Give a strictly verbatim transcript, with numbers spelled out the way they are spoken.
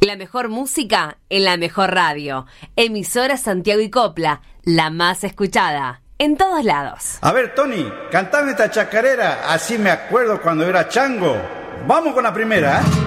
La mejor música en la mejor radio. Emisora Santiago y Copla, la más escuchada. En todos lados. A ver, Tony, cantame esta chacarera, así me acuerdo cuando era chango. Vamos con la primera, ¿eh?